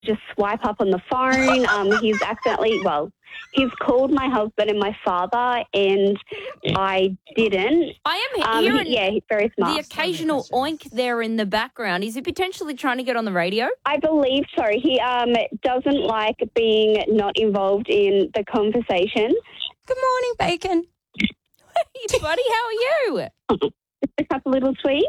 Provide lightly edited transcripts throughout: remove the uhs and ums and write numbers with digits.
just swipe up on the phone. He's called my husband and my father, and I didn't. I am hearing he's very smart. the occasional oink there in the background. Is he potentially trying to get on the radio? I believe so. He doesn't like being not involved in the conversation. Good morning, Bacon. Hey, buddy, how are you? A couple little sweets.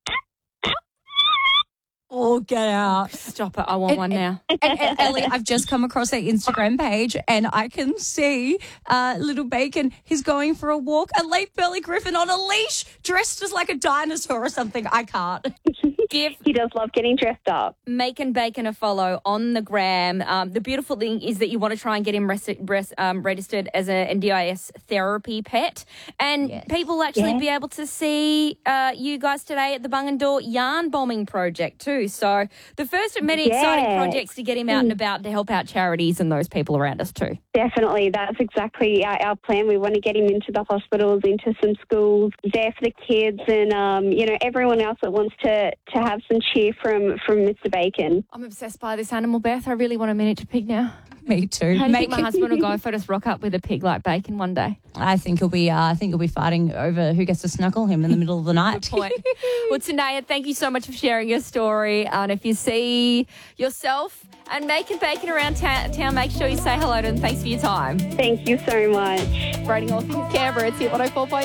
Oh, get out. Stop it. I want one now. And Ellie, I've just come across their Instagram page and I can see little Bacon. He's going for a walk. A late Burley Griffin on a leash, dressed as like a dinosaur or something. I can't. He does love getting dressed up. Macon Bacon a follow on the gram. The beautiful thing is that you want to try and get him registered as a NDIS therapy pet. And people actually be able to see you guys today at the Bungendore Yarn Bombing Project too. So the first of many exciting projects to get him out and about to help out charities and those people around us too. Definitely. That's exactly our plan. We want to get him into the hospitals, into some schools, there for the kids and, everyone else that wants to have some cheer from Mr. Bacon. I'm obsessed by this animal, Beth. I really want a miniature pig now. Me too. How do you think my husband will go if I just rock up with a pig like Bacon one day? I think he'll be fighting over who gets to snuggle him in the middle of the night. Good point. Well, Tanea, thank you so much for sharing your story. And if you see yourself and Macon Bacon around town, make sure you say hello to them. Thanks for your time. Thank you so much. Rating all things Canberra, it's here 104.9.